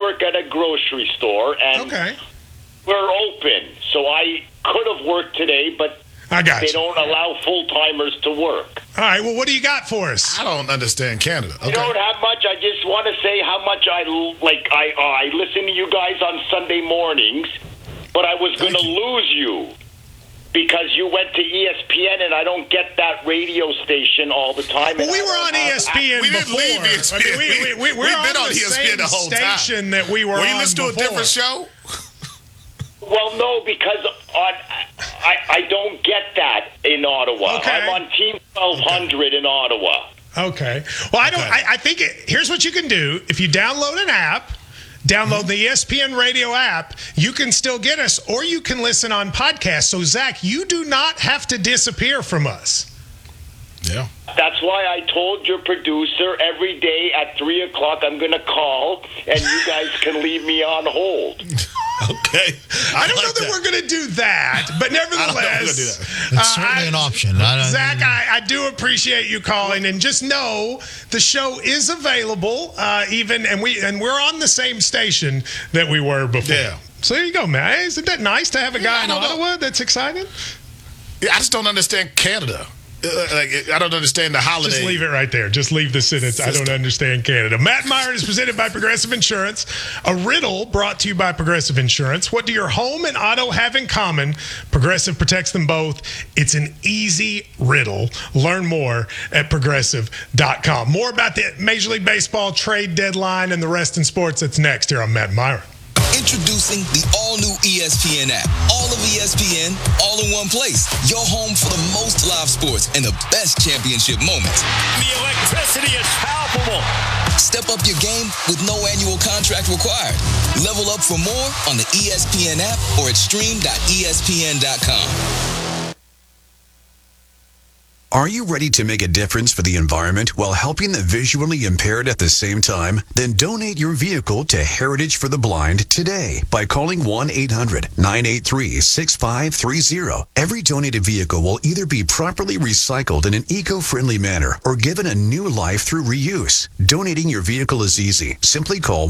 work at a grocery store, and we're open. So I could have worked today, but they don't allow full-timers to work. All right, well, what do you got for us? I don't understand Canada. I don't have much. I just want to say how much I listen to you guys on Sunday mornings, but I was going to lose you because you went to ESPN, and I don't get that radio station all the time. Well, we were on ESPN we didn't leave ESPN. We've been on ESPN the whole time. Station that we were on you listening to a different show? Well, no, because I don't get that in Ottawa. Okay. I'm on Team 1200 in Ottawa. Okay. Well, I think here's what you can do. If you download an app, download the ESPN Radio app, you can still get us, or you can listen on podcast. So, Zach, you do not have to disappear from us. Yeah. That's why I told your producer every day at 3 o'clock I'm going to call, and you guys can leave me on hold. Okay. I don't know that we're going to do that, but nevertheless, it's certainly an option. Zach, I do appreciate you calling, and just know the show is available, and we're on the same station that we were before. Yeah. So there you go, man. Isn't that nice to have a guy in Ottawa that's excited? Yeah, I just don't understand Canada. I don't understand the holiday. Just leave it right there. Just leave the sentence. I don't understand Canada. Matt Myron is presented by Progressive Insurance. A riddle brought to you by Progressive Insurance. What do your home and auto have in common? Progressive protects them both. It's an easy riddle. Learn more at Progressive.com. More about the Major League Baseball trade deadline and the rest in sports. That's next here on Matt Myron. Introducing the all-new ESPN app. All of ESPN, all in one place. Your home for the most live sports and the best championship moments. The electricity is palpable. Step up your game with no annual contract required. Level up for more on the ESPN app or at stream.espn.com. Are you ready to make a difference for the environment while helping the visually impaired at the same time? Then donate your vehicle to Heritage for the Blind today by calling 1-800-983-6530. Every donated vehicle will either be properly recycled in an eco-friendly manner or given a new life through reuse. Donating your vehicle is easy. Simply call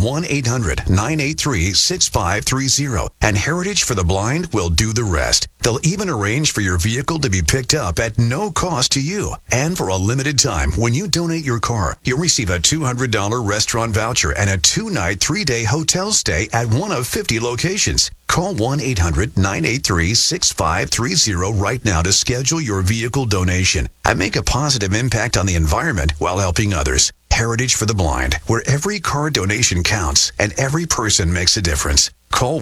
1-800-983-6530 and Heritage for the Blind will do the rest. They'll even arrange for your vehicle to be picked up at no cost to you. And for a limited time, when you donate your car, you'll receive a $200 restaurant voucher and a 2-night, 3-day hotel stay at one of 50 locations. Call 1-800-983-6530 right now to schedule your vehicle donation and make a positive impact on the environment while helping others. Heritage for the Blind, where every car donation counts and every person makes a difference. Call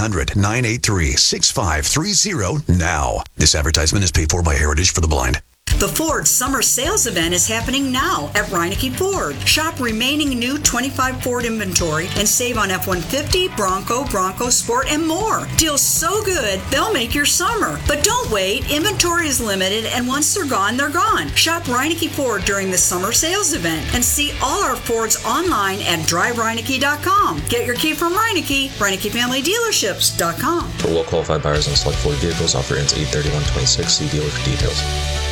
1-800-983-6530 now. This advertisement is paid for by Heritage for the Blind. The Ford Summer Sales Event is happening now at Reineke Ford. Shop remaining new 25 Ford inventory and save on F-150, Bronco Sport, and more. Deals so good, they'll make your summer. But don't wait. Inventory is limited, and once they're gone, they're gone. Shop Reineke Ford during the Summer Sales Event and see all our Fords online at drivereineke.com. Get your key from Reineke, ReinekeFamilyDealerships.com. For well-qualified buyers on select Ford vehicles, offer ends 8/31/26. See dealer for details.